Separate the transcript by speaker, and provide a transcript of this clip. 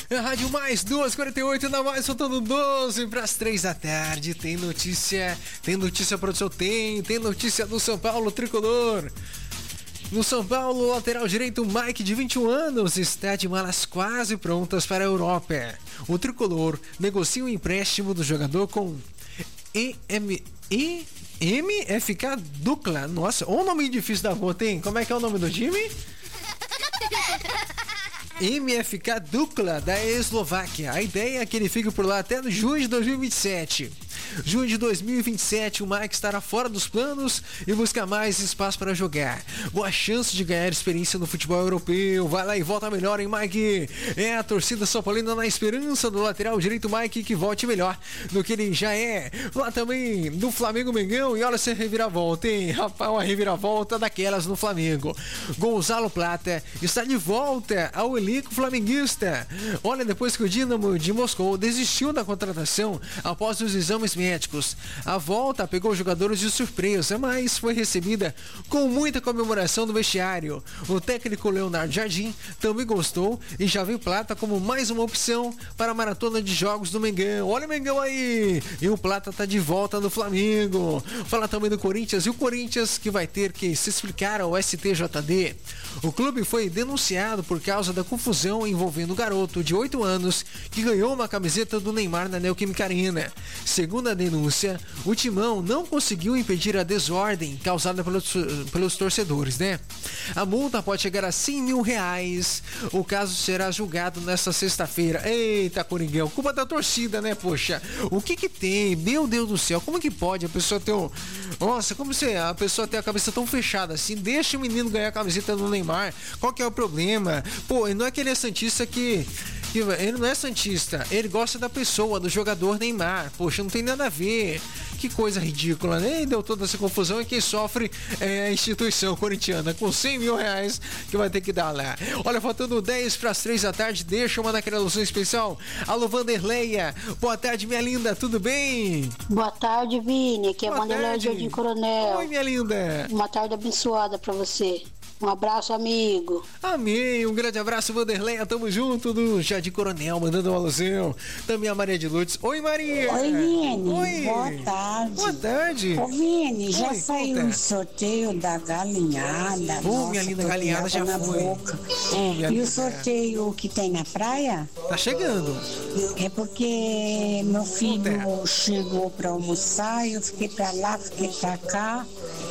Speaker 1: Rádio Mais 248, na mais, faltando 12 para as 3 da tarde. Tem notícia produção, tem notícia do São Paulo tricolor. No São Paulo, lateral direito Mike, de 21 anos, está de malas quase prontas para a Europa. O tricolor negocia o empréstimo do jogador com MFK Dukla. Nossa, o nome difícil da rua, tem? Como é que é o nome do time? MFK Dukla, da Eslováquia. A ideia é que ele fique por lá até junho de 2027. Junho de 2027, o Mike estará fora dos planos e busca mais espaço para jogar. Boa chance de ganhar experiência no futebol europeu. Vai lá e volta melhor, hein, Mike? É a torcida São Paulina na esperança do lateral direito Mike que volte melhor do que ele já é. Lá também do Flamengo Mengão. E olha essa reviravolta, hein? Rapaz, uma reviravolta daquelas no Flamengo. Gonzalo Plata está de volta ao elenco flamenguista. Olha, depois que o Dinamo de Moscou desistiu da contratação após os exames médicos, a volta pegou os jogadores de surpresa, mas foi recebida com muita comemoração no vestiário. O técnico Leonardo Jardim também gostou e já viu Plata como mais uma opção para a maratona de jogos do Mengão. Olha o Mengão aí! E o Plata tá de volta no Flamengo. Fala também do Corinthians, e o Corinthians que vai ter que se explicar ao STJD. O clube foi denunciado por causa da confusão envolvendo o garoto de 8 anos que ganhou uma camiseta do Neymar na Neoquímica Arena. Segundo a denúncia, o Timão não conseguiu impedir a desordem causada pelos torcedores, né? A multa pode chegar a R$100 mil. O caso será julgado nesta sexta-feira. Eita, Coringão, culpa da torcida, né, poxa? O que tem? Meu Deus do céu, como que pode a pessoa ter um... Nossa, como a pessoa ter a cabeça tão fechada assim? Deixa o menino ganhar a camiseta do Neymar. Qual que é o problema? Pô, não é que ele é santista que ele não é santista, ele gosta da pessoa, do jogador Neymar. Poxa, não tem nada a ver. Que coisa ridícula, né? E deu toda essa confusão e quem sofre é a instituição corintiana, com R$100 mil que vai ter que dar lá. Olha, faltando 10 para as 3 da tarde, deixa eu mandar aquela alusão especial. Alô, Vanderleia, boa tarde, minha linda, tudo bem?
Speaker 2: Boa tarde, Vini, aqui é Vanderleia Jardim Coronel.
Speaker 1: Oi, minha linda.
Speaker 2: Uma tarde abençoada para você. Um abraço, amigo.
Speaker 1: Amém. Um grande abraço, Vanderleia. Tamo junto do Jardim Coronel, mandando uma alusão. Também a Maria de Lourdes. Oi, Maria.
Speaker 3: Oi, Vini.
Speaker 1: Oi.
Speaker 3: Boa tarde.
Speaker 1: Boa tarde.
Speaker 3: Ô, Vini, já saiu o sorteio da galinhada.
Speaker 1: Minha linda, galinhada já foi.
Speaker 3: E o sorteio que tem na praia?
Speaker 1: Tá chegando.
Speaker 3: É porque meu filho chegou pra almoçar, eu fiquei pra lá, fiquei pra cá.